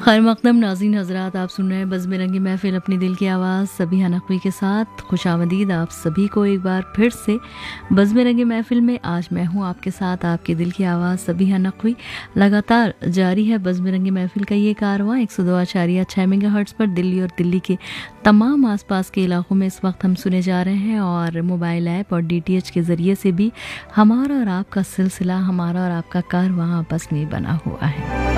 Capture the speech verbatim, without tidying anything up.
खैर मकदम नाज़रीन हज़रात, आप सुन रहे हैं बज़्म रंगी महफ़िल, अपनी दिल की आवाज़ सबिहा नकवी के साथ। खुशामदीद आप सभी को एक बार फिर से बज़्म रंगी महफ़िल में। आज मैं हूँ आपके साथ, आपके दिल की आवाज़ सबिहा नकवी। लगातार जारी है बज़्म रंगी महफ़िल का ये कारवां एक सौ दो आशारिया छः मेगाहर्ट्ज़ पर दिल्ली और दिल्ली के तमाम आसपास के इलाकों में इस वक्त हम सुने जा रहे हैं। और मोबाइल ऐप और डी टी एच के ज़रिए से भी हमारा और आपका सिलसिला, हमारा और आपका कारवां आपस में बना हुआ है।